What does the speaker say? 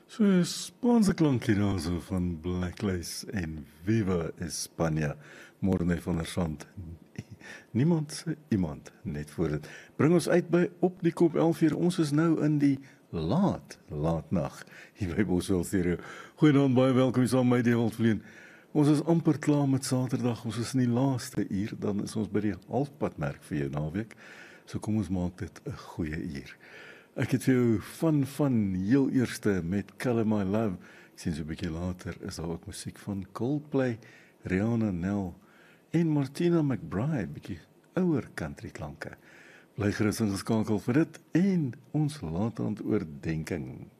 So Spaanse klankie daar so van Blacklace en Viva España, Morne van der Sand. Niemand sê iemand net voor dit. Bring ons uit by op die kop 11 uur. Ons is nou in die laat nag hier by Boswel Stereo. Goeienaand, baie welkom saam met my Dewald Vleen. Ons is amper klaar met Saterdag. Ons is in die laaste uur, dan is ons by die halfpadmerk vir jou naweek. So kom ons maak dit 'n goeie uur. Ek het vir jou van heel eerste met Color My Love. Ek sien so 'n bietjie later is daar ook musiek van Coldplay, Rihanna Nell en Martina McBride, bietjie ouer country klanke. Bly gerus ingeskakel vir dit en ons laat-aand oordenking.